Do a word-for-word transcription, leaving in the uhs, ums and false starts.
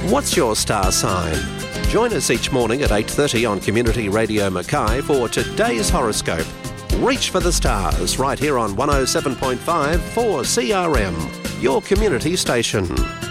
What's your star sign? Join us each morning at eight thirty on Community Radio Mackay for today's horoscope. Reach for the stars right here on one oh seven point five for C R M, your community station.